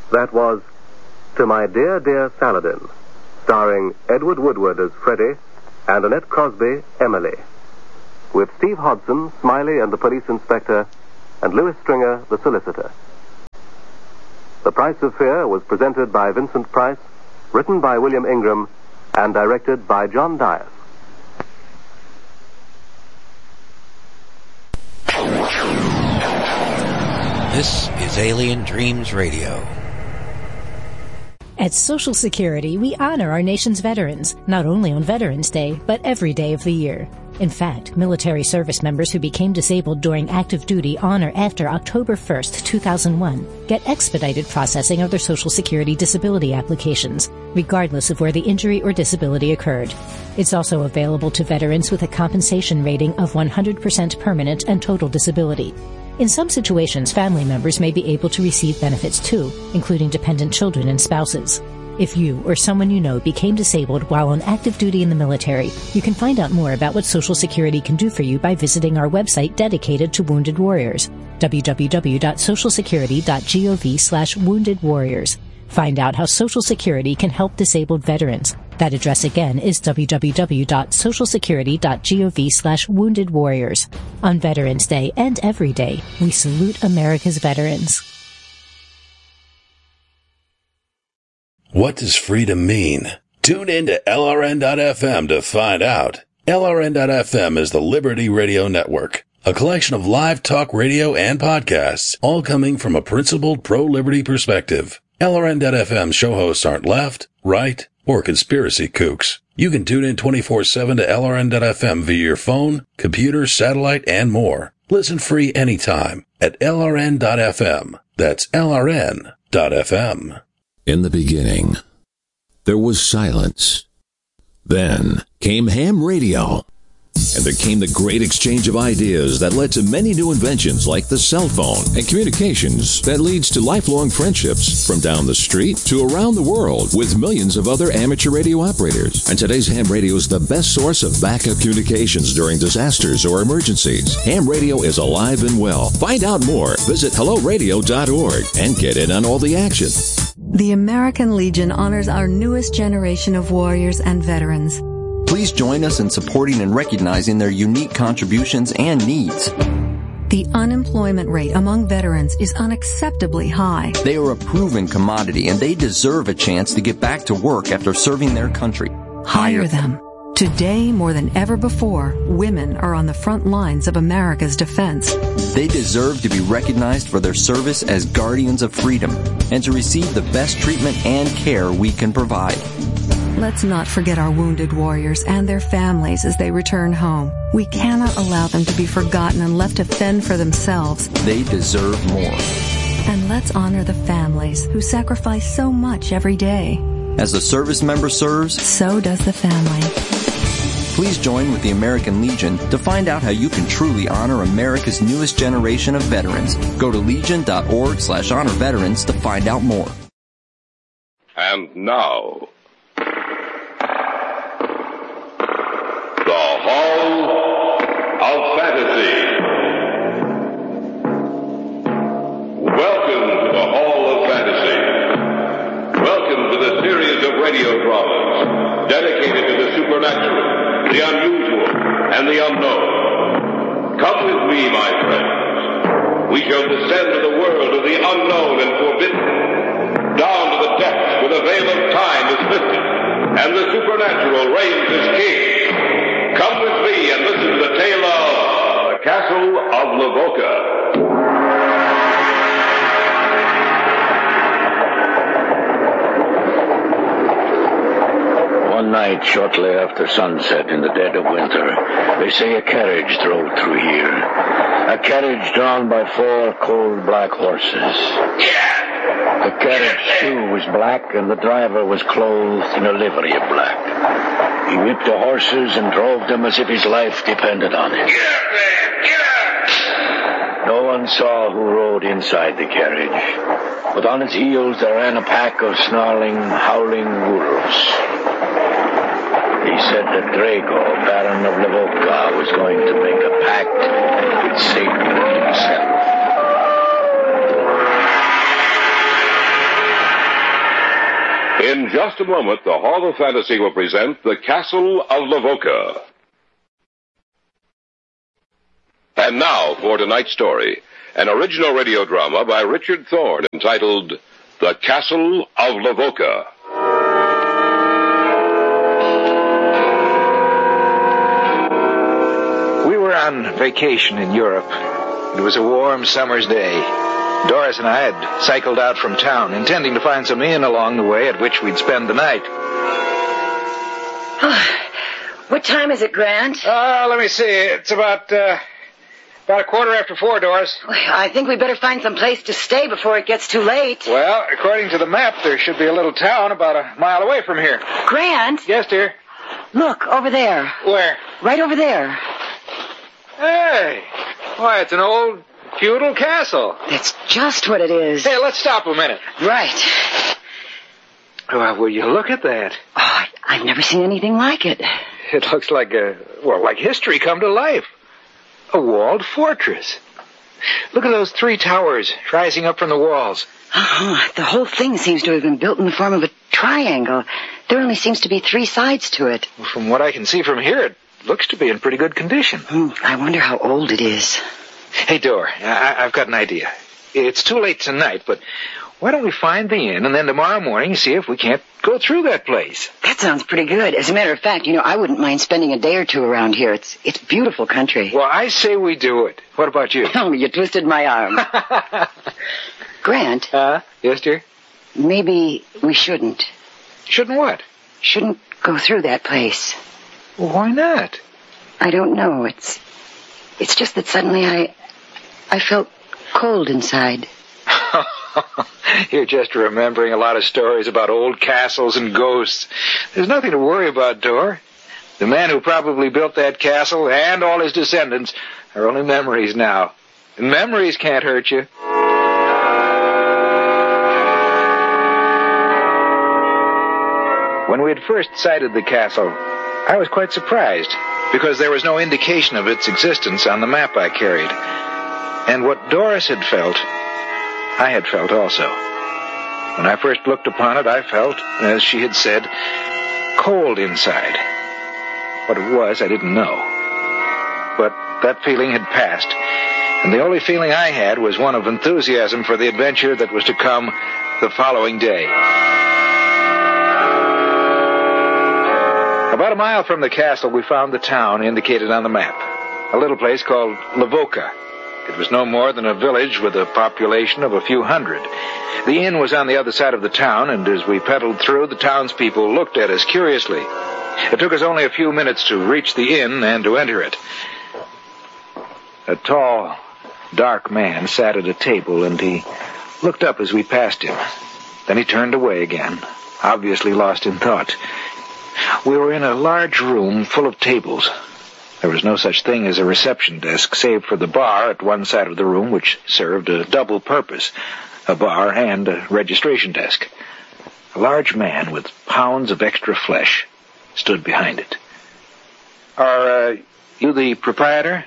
That was To My Dear, Dear Saladin, starring Edward Woodward as Freddie and Annette Crosby, Emily, with Steve Hodson, Smiley and the police inspector, and Louis Stringer, the solicitor. The Price of Fear was presented by Vincent Price, written by William Ingram, and directed by John Dias. This is Alien Dreams Radio. At Social Security, we honor our nation's veterans, not only on Veterans Day, but every day of the year. In fact, military service members who became disabled during active duty on or after October 1st, 2001, get expedited processing of their Social Security disability applications, regardless of where the injury or disability occurred. It's also available to veterans with a compensation rating of 100% permanent and total disability. In some situations, family members may be able to receive benefits too, including dependent children and spouses. If you or someone you know became disabled while on active duty in the military, you can find out more about what Social Security can do for you by visiting our website dedicated to wounded warriors, www.socialsecurity.gov/woundedwarriors. Find out how Social Security can help disabled veterans. That address again is www.socialsecurity.gov/woundedwarriors. On Veterans Day and every day, we salute America's veterans. What does freedom mean? Tune in to LRN.FM to find out. LRN.FM is the Liberty Radio Network, a collection of live talk radio and podcasts, all coming from a principled pro-liberty perspective. LRN.FM show hosts aren't left, right, or conspiracy kooks. You can tune in 24/7 to LRN.FM via your phone, computer, satellite, and more. Listen free anytime at LRN.FM. That's LRN.FM. In the beginning, there was silence. Then came ham radio. And there came the great exchange of ideas that led to many new inventions like the cell phone and communications that leads to lifelong friendships from down the street to around the world with millions of other amateur radio operators. And today's ham radio is the best source of backup communications during disasters or emergencies. Ham radio is alive and well. Find out more. Visit helloradio.org and get in on all the action. The American Legion honors our newest generation of warriors and veterans. Please join us in supporting and recognizing their unique contributions and needs. The unemployment rate among veterans is unacceptably high. They are a proven commodity, and they deserve a chance to get back to work after serving their country. Hire them. Today, more than ever before, women are on the front lines of America's defense. They deserve to be recognized for their service as guardians of freedom and to receive the best treatment and care we can provide. Let's not forget our wounded warriors and their families as they return home. We cannot allow them to be forgotten and left to fend for themselves. They deserve more. And let's honor the families who sacrifice so much every day. As the service member serves, so does the family. Please join with the American Legion to find out how you can truly honor America's newest generation of veterans. Go to legion.org/honor-veterans to find out more. And now, the Hall of Fantasy. Welcome to the Hall of Fantasy. Welcome to the series of radio dramas dedicated to the supernatural, the unusual, and the unknown. Come with me, my friends. We shall descend to the world of the unknown and forbidden, down to the depths where the veil of time is lifted, and the supernatural reigns as king. Come with me and listen to the tale of the Castle of Lavoca. One night, shortly after sunset in the dead of winter, they say a carriage drove through here. A carriage drawn by 4 cold black horses. The carriage, too, was black, and the driver was clothed in a livery of black. He whipped the horses and drove them as if his life depended on it. No one saw who rode inside the carriage, but on its heels there ran a pack of snarling, howling wolves. He said that Drago, Baron of Lavoca, was going to make a pact with Satan himself. In just a moment, the Hall of Fantasy will present The Castle of Lavoca. And now for tonight's story, an original radio drama by Richard Thorne entitled The Castle of Lavoca. We were on vacation in Europe. It was a warm summer's day. Doris and I had cycled out from town, intending to find some inn along the way at which we'd spend the night. What time is it, Grant? Let me see. It's about a 4:15, Doris. I think we better find some place to stay before it gets too late. Well, according to the map, there should be a little town about a mile away from here. Grant? Yes, dear? Look, over there. Where? Right over there. Hey! Why, it's an old feudal castle. That's just what it is. Hey, let's stop a minute. Right. Well, will you look at that? Oh, I've never seen anything like it. It looks like like history come to life. A walled fortress. Look at those 3 towers rising up from the walls. The whole thing seems to have been built in the form of a triangle. There only seems to be 3 sides to it. Well, from what I can see from here, it looks to be in pretty good condition. I wonder how old it is. Hey, Dor, I've got an idea. It's too late tonight, but why don't we find the inn and then tomorrow morning see if we can't go through that place? That sounds pretty good. As a matter of fact, I wouldn't mind spending a day or two around here. It's beautiful country. Well, I say we do it. What about you? Oh, you twisted my arm. Grant? Yes, dear? Maybe we shouldn't. Shouldn't what? Shouldn't go through that place. Well, why not? I don't know. It's just that suddenly I felt cold inside. You're just remembering a lot of stories about old castles and ghosts. There's nothing to worry about, Dor. The man who probably built that castle and all his descendants are only memories now. And memories can't hurt you. When we had first sighted the castle, I was quite surprised, because there was no indication of its existence on the map I carried. And what Doris had felt, I had felt also. When I first looked upon it, I felt, as she had said, cold inside. What it was, I didn't know. But that feeling had passed, and the only feeling I had was one of enthusiasm for the adventure that was to come the following day. About a mile from the castle, we found the town indicated on the map, a little place called Lavoca. It was no more than a village with a population of a few hundred. The inn was on the other side of the town, and as we pedaled through, the townspeople looked at us curiously. It took us only a few minutes to reach the inn and to enter it. A tall, dark man sat at a table, and he looked up as we passed him. Then he turned away again, obviously lost in thought. We were in a large room full of tables. There was no such thing as a reception desk, save for the bar at one side of the room, which served a double purpose, a bar and a registration desk. A large man with pounds of extra flesh stood behind it. Are you the proprietor?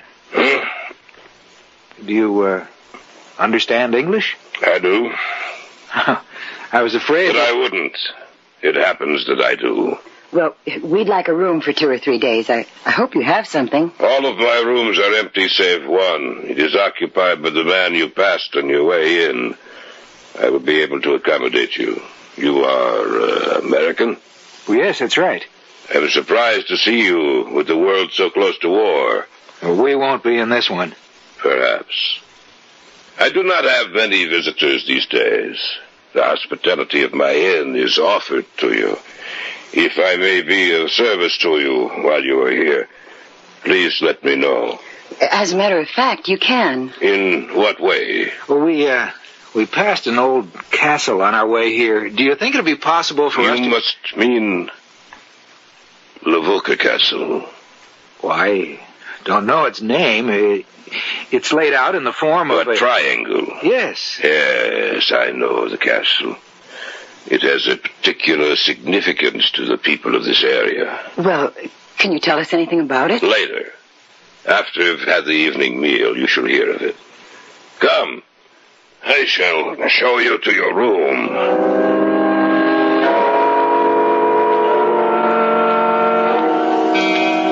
Do you understand English? I do. I was afraid... But I wouldn't. It happens that I do. Well, we'd like a room for 2 or 3 days. I hope you have something. All of my rooms are empty save one. It is occupied by the man you passed on your way in. I will be able to accommodate you. You are American? Well, yes, that's right. I'm surprised to see you with the world so close to war. Well, we won't be in this one. Perhaps. I do not have many visitors these days. The hospitality of my inn is offered to you. If I may be of service to you while you are here, please let me know. As a matter of fact, you can. In what way? Well, we passed an old castle on our way here. Do you think it'll be possible for us to... You must mean Lavoca Castle. Well, I don't know its name. It's laid out in the form of a triangle. Yes. Yes, I know the castle. It has a particular significance to the people of this area. Well, can you tell us anything about it? Later. After you've had the evening meal, you shall hear of it. Come. I shall show you to your room.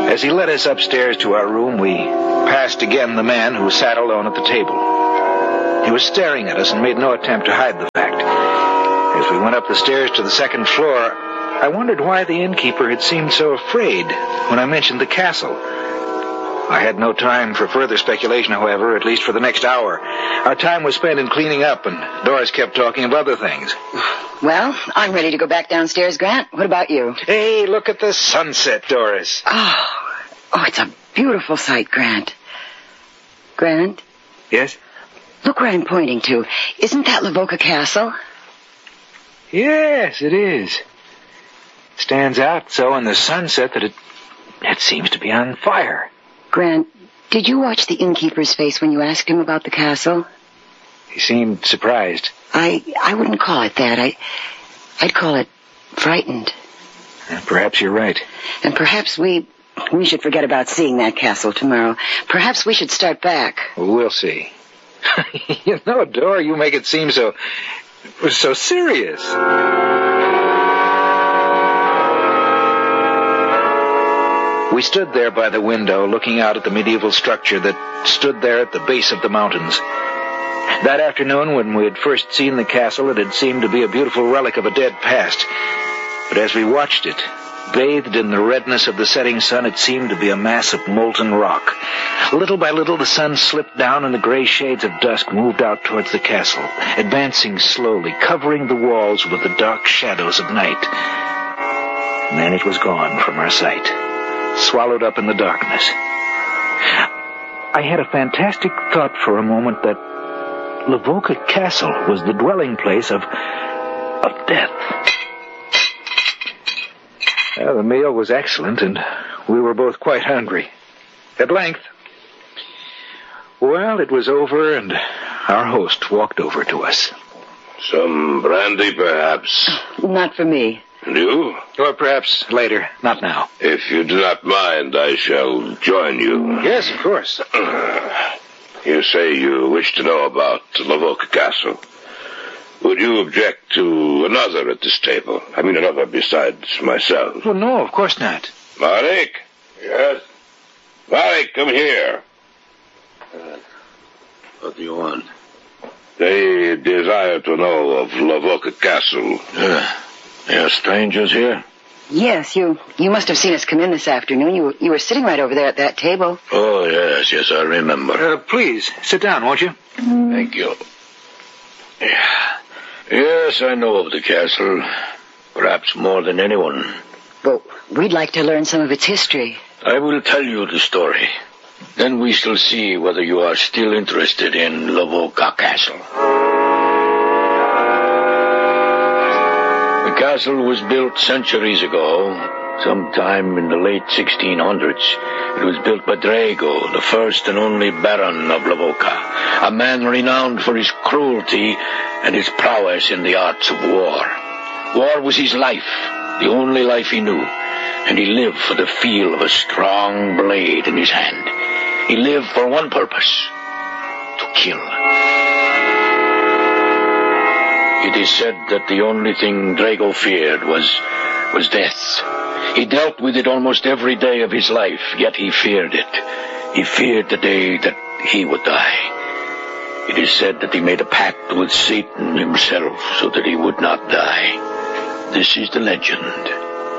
As he led us upstairs to our room, we passed again the man who sat alone at the table. He was staring at us and made no attempt to hide the fact. As we went up the stairs to the second floor, I wondered why the innkeeper had seemed so afraid when I mentioned the castle. I had no time for further speculation, however, at least for the next hour. Our time was spent in cleaning up, and Doris kept talking of other things. Well, I'm ready to go back downstairs, Grant. What about you? Hey, look at the sunset, Doris. Oh, it's a beautiful sight, Grant. Grant? Yes? Look where I'm pointing to. Isn't that Lavoca Castle? Yes, it is. It stands out so in the sunset that it seems to be on fire. Grant, did you watch the innkeeper's face when you asked him about the castle? He seemed surprised. I wouldn't call it that. I'd call it frightened. Perhaps you're right. And perhaps we should forget about seeing that castle tomorrow. Perhaps we should start back. We'll see. You know, Dora, you make it seem so serious. We stood there by the window, looking out at the medieval structure that stood there at the base of the mountains. That afternoon, when we had first seen the castle, it had seemed to be a beautiful relic of a dead past. But as we watched it, bathed in the redness of the setting sun, it seemed to be a mass of molten rock. Little by little, the sun slipped down, and the gray shades of dusk moved out towards the castle, advancing slowly, covering the walls with the dark shadows of night. And then it was gone from our sight, swallowed up in the darkness. I had a fantastic thought for a moment that Lavoca Castle was the dwelling place of death. The meal was excellent, and we were both quite hungry. At length, it was over, and our host walked over to us. Some brandy, perhaps? Not for me. You? Or perhaps later, not now. If you do not mind, I shall join you. Yes, of course. You say you wish to know about Lavoca Castle. Would you object to another at this table? I mean, another besides myself. Well, no, of course not. Marek? Yes? Marek, come here. What do you want? They desire to know of Lavoca Castle. There are strangers here? Yes, you must have seen us come in this afternoon. You were sitting right over there at that table. Oh, yes, I remember. Please, sit down, won't you? Thank you. Yes, I know of the castle. Perhaps more than anyone. But we'd like to learn some of its history. I will tell you the story. Then we shall see whether you are still interested in Lavoca Castle. The castle was built centuries ago, sometime in the late 1600s. It was built by Drago, the first and only Baron of Lavoca, a man renowned for his cruelty and his prowess in the arts of war. War was his life, the only life he knew, and he lived for the feel of a strong blade in his hand. He lived for one purpose: to kill. It is said that the only thing Drago feared was death. He dealt with it almost every day of his life, yet he feared it. He feared the day that he would die. It is said that he made a pact with Satan himself so that he would not die. This is the legend.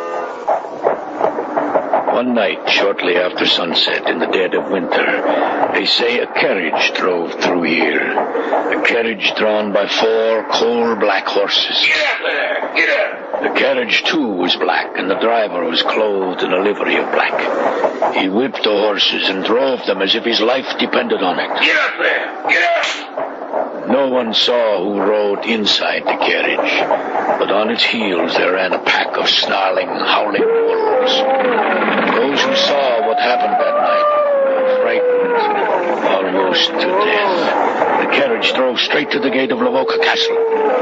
One night, shortly after sunset, in the dead of winter, they say a carriage drove through here. A carriage drawn by 4 coal-black horses. Get up there! Get up! The carriage, too, was black, and the driver was clothed in a livery of black. He whipped the horses and drove them as if his life depended on it. Get up there! Get up! No one saw who rode inside the carriage, but on its heels there ran a pack of snarling, howling wolves. Those who saw what happened that night were frightened almost to death. The carriage drove straight to the gate of Lavoca Castle.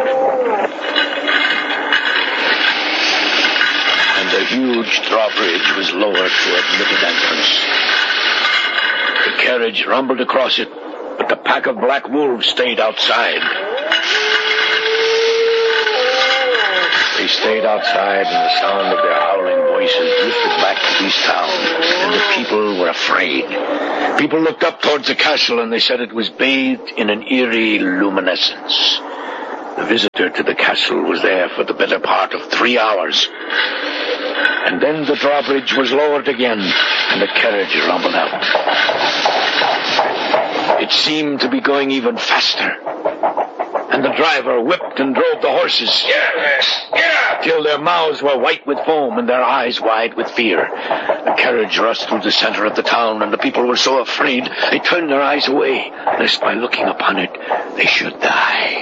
And the huge drawbridge was lowered to admit an entrance. The carriage rumbled across it, but the pack of black wolves stayed outside. They stayed outside, and the sound of their howling voices drifted back to East Town, and the people were afraid. People looked up towards the castle, and they said it was bathed in an eerie luminescence. The visitor to the castle was there for the better part of 3 hours. And then the drawbridge was lowered again, and the carriage rumbled out. It seemed to be going even faster. And the driver whipped and drove the horses. Till their mouths were white with foam and their eyes wide with fear. The carriage rushed through the center of the town, and the people were so afraid they turned their eyes away, lest by looking upon it they should die.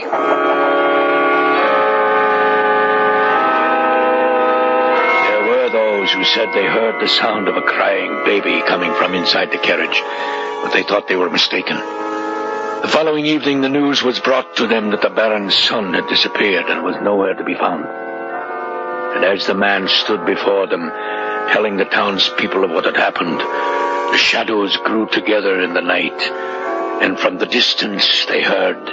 Those who said they heard the sound of a crying baby coming from inside the carriage, but they thought they were mistaken. The following evening, the news was brought to them that the Baron's son had disappeared and was nowhere to be found. And as the man stood before them, telling the townspeople of what had happened, the shadows grew together in the night, and from the distance they heard...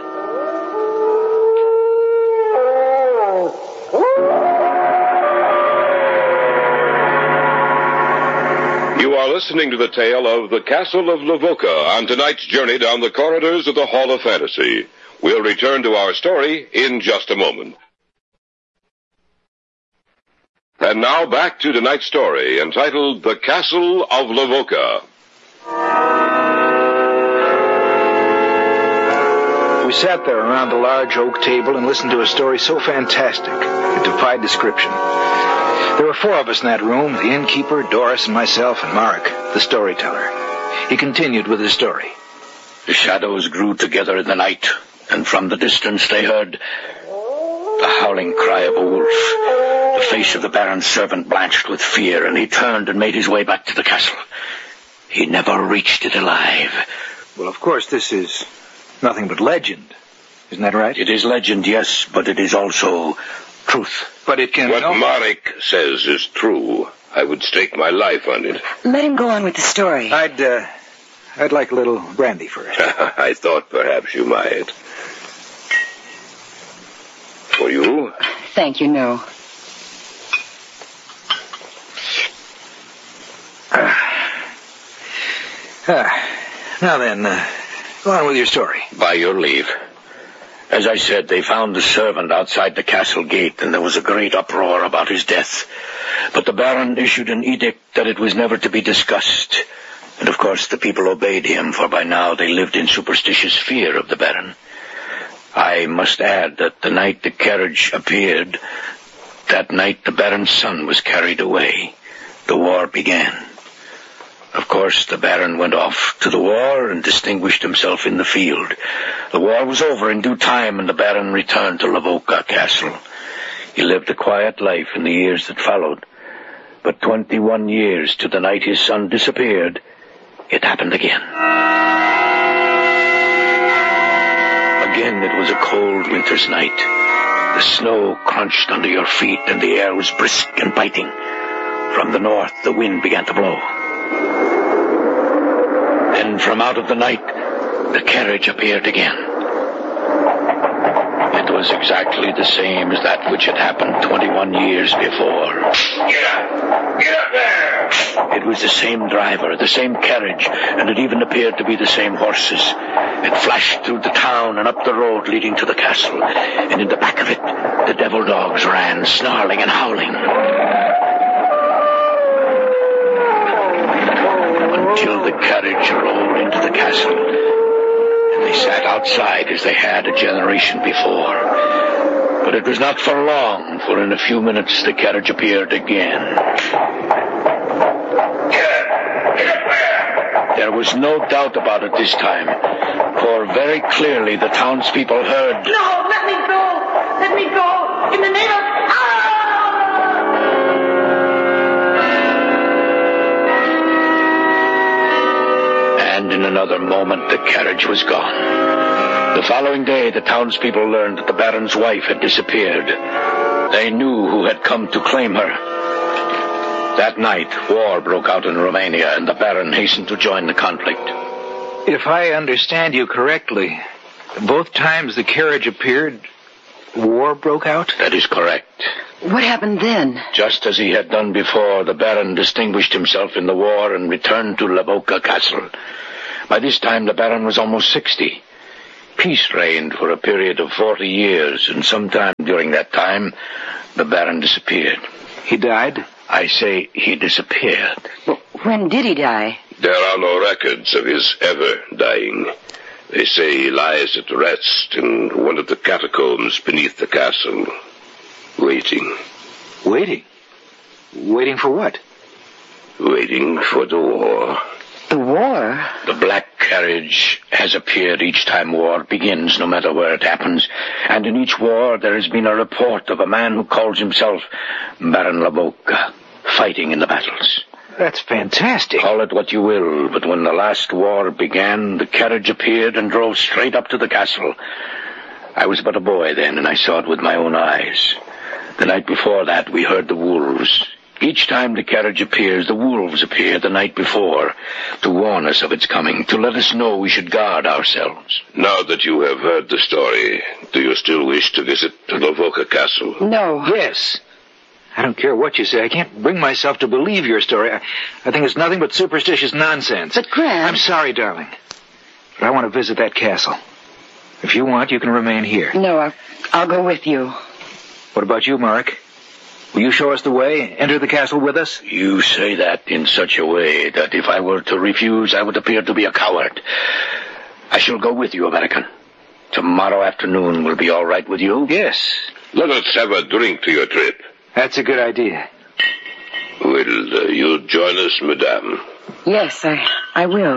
You are listening to the tale of the Castle of Lavoca on tonight's journey down the corridors of the Hall of Fantasy. We'll return to our story in just a moment. And now back to tonight's story, entitled The Castle of Lavoca. We sat there around the large oak table and listened to a story so fantastic it defied description. There were 4 of us in that room, the innkeeper, Doris, and myself, and Mark, the storyteller. He continued with his story. The shadows grew together in the night, and from the distance they heard the howling cry of a wolf. The face of the Baron's servant blanched with fear, and he turned and made his way back to the castle. He never reached it alive. Well, of course, this is nothing but legend. Isn't that right? It is legend, yes, but it is also truth. But it can... What Marek says is true. I would stake my life on it. Let him go on with the story. I'd like a little brandy first. I thought perhaps you might. For you? Thank you, no. Now then, go on with your story. By your leave. As I said, they found the servant outside the castle gate, and there was a great uproar about his death. But the Baron issued an edict that it was never to be discussed. And of course the people obeyed him, for by now they lived in superstitious fear of the Baron. I must add that the night the carriage appeared, that night the Baron's son was carried away. The war began. Of course, the Baron went off to the war and distinguished himself in the field. The war was over in due time, and the Baron returned to Lavoca Castle. He lived a quiet life in the years that followed. But 21 years to the night his son disappeared, it happened again. Again, it was a cold winter's night. The snow crunched under your feet, and the air was brisk and biting. From the north, the wind began to blow. Then from out of the night, the carriage appeared again. It was exactly the same as that which had happened 21 years before. Get up! Get up there! It was the same driver, the same carriage, and it even appeared to be the same horses. It flashed through the town and up the road leading to the castle, and in the back of it, the devil dogs ran, snarling and howling. Until the carriage rolled into the castle, and they sat outside as they had a generation before. But it was not for long, for in a few minutes the carriage appeared again. There was no doubt about it this time, for very clearly the townspeople heard... No, let me go! Let me go! In the name of... And in another moment, the carriage was gone. The following day, the townspeople learned that the Baron's wife had disappeared. They knew who had come to claim her. That night, war broke out in Romania, and the Baron hastened to join the conflict. If I understand you correctly, both times the carriage appeared, war broke out? That is correct. What happened then? Just as he had done before, the Baron distinguished himself in the war and returned to Lavoca Castle. By this time, the Baron was almost 60. Peace reigned for a period of 40 years, and sometime during that time, the Baron disappeared. He died? I say he disappeared. Well, when did he die? There are no records of his ever dying. They say he lies at rest in one of the catacombs beneath the castle, waiting. Waiting? Waiting for what? Waiting for the war. The war? The black carriage has appeared each time war begins, no matter where it happens. And in each war there has been a report of a man who calls himself Baron Lavoca, fighting in the battles. That's fantastic. Call it what you will, but when the last war began, the carriage appeared and drove straight up to the castle. I was but a boy then, and I saw it with my own eyes. The night before that, we heard the wolves. Each time the carriage appears, the wolves appear the night before, to warn us of its coming, to let us know we should guard ourselves. Now that you have heard the story, do you still wish to visit Lavoca Castle? No. Yes. I don't care what you say. I can't bring myself to believe your story. I think it's nothing but superstitious nonsense. But, Grant... I'm sorry, darling. But I want to visit that castle. If you want, you can remain here. No, I'll go with you. What about you, Mark? Will you show us the way? Enter the castle with us? You say that in such a way that if I were to refuse, I would appear to be a coward. I shall go with you, American. Tomorrow afternoon will be all right with you? Yes. Let us have a drink to your trip. That's a good idea. Will you join us, madame? Yes, I will.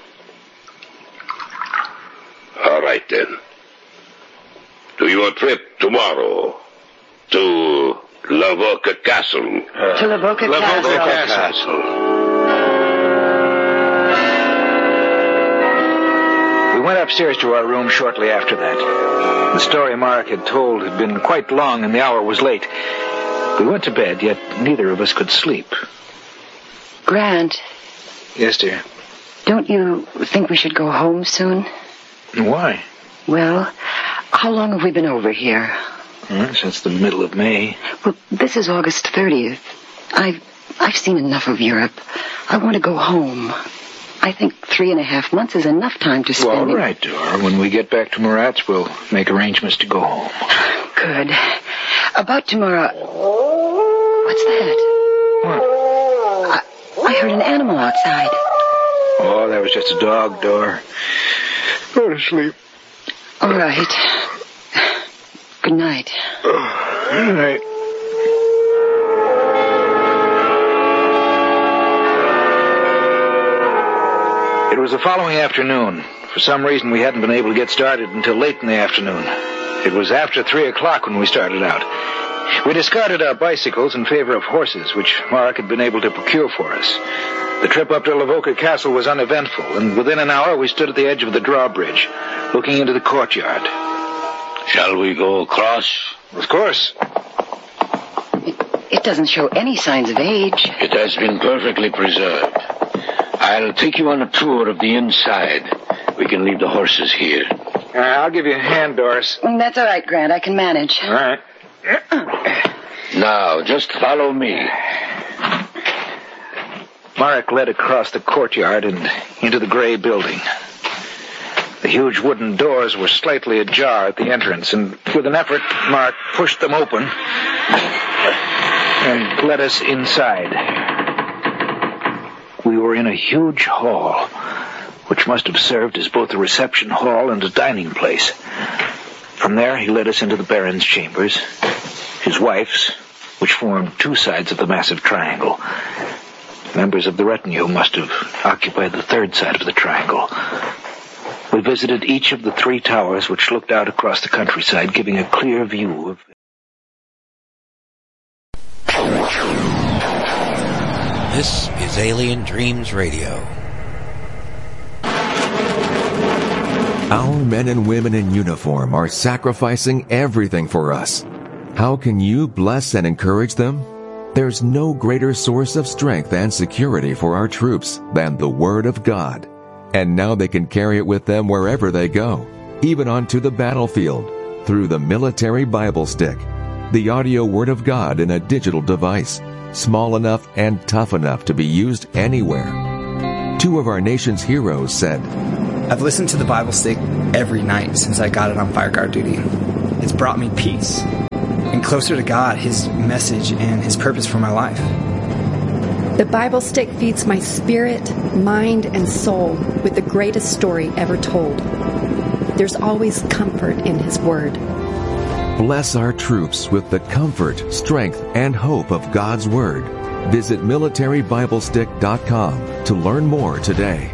All right, then. To your trip tomorrow. To Lavoca Castle. To Lavoca Castle. We went upstairs to our room shortly after that. The story Mark had told had been quite long, and the hour was late. We went to bed, yet neither of us could sleep. Grant. Yes, dear? Don't you think we should go home soon? Why? Well, how long have we been over here? Since the middle of May. Well, this is August 30th. I've seen enough of Europe. I want to go home. I think 3.5 months is enough time to spend... Well, all right, Dora. When we get back to Marat's, we'll make arrangements to go home. Good. About tomorrow... What's that? What? I heard an animal outside. Oh, that was just a dog, Dora. Go to sleep. All right. Good night. Good night. It was the following afternoon. For some reason, we hadn't been able to get started until late in the afternoon. It was after 3 o'clock when we started out. We discarded our bicycles in favor of horses, which Mark had been able to procure for us. The trip up to Lavoca Castle was uneventful, and within an hour we stood at the edge of the drawbridge, looking into the courtyard. Shall we go across? Of course. It doesn't show any signs of age. It has been perfectly preserved. I'll take you on a tour of the inside. We can leave the horses here. I'll give you a hand, Doris. That's all right, Grant. I can manage. All right. Now, just follow me. Marek led across the courtyard and into the gray building. The huge wooden doors were slightly ajar at the entrance, and with an effort, Mark pushed them open and led us inside. We were in a huge hall, which must have served as both a reception hall and a dining place. From there, he led us into the Baron's chambers, his wife's, which formed 2 sides of the massive triangle. Members of the retinue must have occupied the 3rd side of the triangle. We visited each of the 3 towers which looked out across the countryside, giving a clear view of... This is Alien Dreams Radio. Our men and women in uniform are sacrificing everything for us. How can you bless and encourage them? There's no greater source of strength and security for our troops than the Word of God. And now they can carry it with them wherever they go, even onto the battlefield. through the Military Bible Stick, the audio Word of God in a digital device, small enough and tough enough to be used anywhere. Two of our nation's heroes said, I've listened to the Bible Stick every night since I got it on fireguard duty. It's brought me peace and closer to God, His message, and His purpose for my life. The Bible Stick feeds my spirit, mind, and soul with the greatest story ever told. There's always comfort in His Word. Bless our troops with the comfort, strength, and hope of God's Word. Visit MilitaryBibleStick.com to learn more today.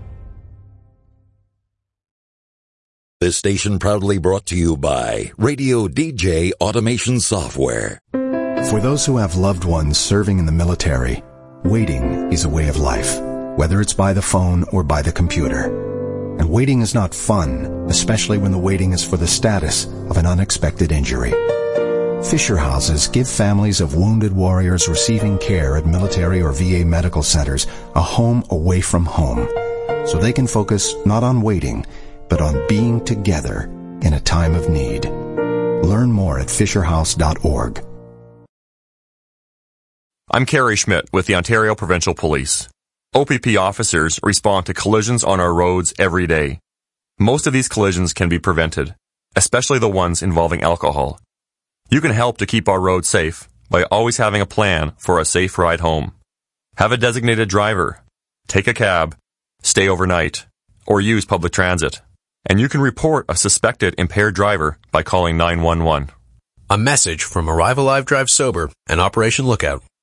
This station proudly brought to you by Radio DJ Automation Software. For those who have loved ones serving in the military, waiting is a way of life, whether it's by the phone or by the computer. And waiting is not fun, especially when the waiting is for the status of an unexpected injury. Fisher Houses give families of wounded warriors receiving care at military or VA medical centers a home away from home, so they can focus not on waiting, but on being together in a time of need. Learn more at fisherhouse.org. I'm Kerry Schmidt with the Ontario Provincial Police. OPP officers respond to collisions on our roads every day. Most of these collisions can be prevented, especially the ones involving alcohol. You can help to keep our roads safe by always having a plan for a safe ride home. Have a designated driver, take a cab, stay overnight, or use public transit. And you can report a suspected impaired driver by calling 911. A message from Arrive Alive Drive Sober and Operation Lookout.